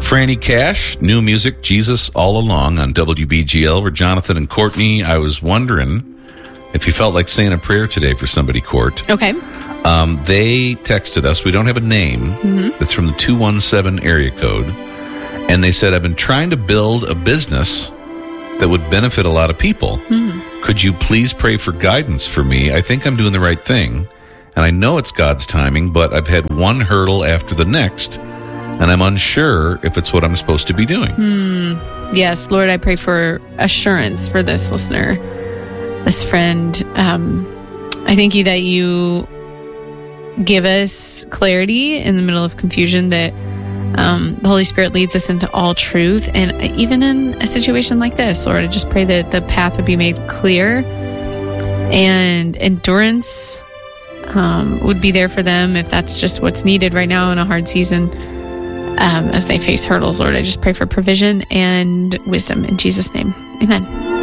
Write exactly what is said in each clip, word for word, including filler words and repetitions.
Franny Cash, new music, Jesus All Along on W B G L. For Jonathan and Courtney, I was wondering if you felt like saying a prayer today for somebody, Court. Okay. Um, they texted us. We don't have a name. Mm-hmm. It's from the two one seven area code. And they said, I've been trying to build a business that would benefit a lot of people. Mm-hmm. Could you please pray for guidance for me? I think I'm doing the right thing. And I know it's God's timing, but I've had one hurdle after the next. And I'm unsure if it's what I'm supposed to be doing. Mm, yes, Lord, I pray for assurance for this listener, this friend. Um, I thank you that you give us clarity in the middle of confusion, that um, the Holy Spirit leads us into all truth. And even in a situation like this, Lord, I just pray that the path would be made clear and endurance um, would be there for them if that's just what's needed right now in a hard season. Um, as they face hurdles, Lord, I just pray for provision and wisdom in Jesus' name. Amen.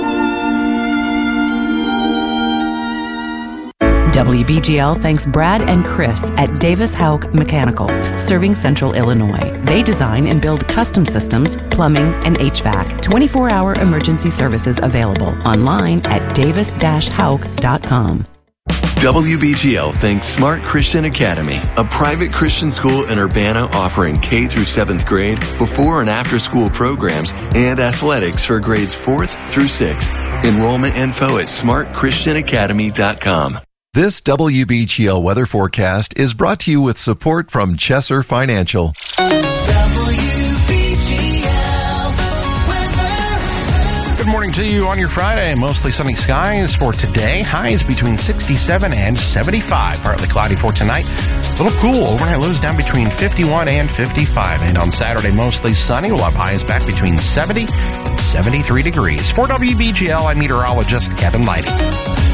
W B G L thanks Brad and Chris at Davis Houck Mechanical, serving Central Illinois. They design and build custom systems, plumbing, and H V A C. twenty-four hour emergency services available online at davis dash houck dot com. W B G L thanks Smart Christian Academy, a private Christian school in Urbana offering K through seventh grade, before and after school programs, and athletics for grades fourth through sixth. Enrollment info at smart christian academy dot com. This W B G L weather forecast is brought to you with support from Chesser Financial. Good morning to you on your Friday. Mostly sunny skies for today. Highs between sixty-seven and seventy-five. Partly cloudy for tonight. A little cool. Overnight lows down between fifty-one and fifty-five. And on Saturday, mostly sunny. We'll have highs back between seventy and seventy-three degrees. For W B G L, I'm meteorologist Kevin Lighty.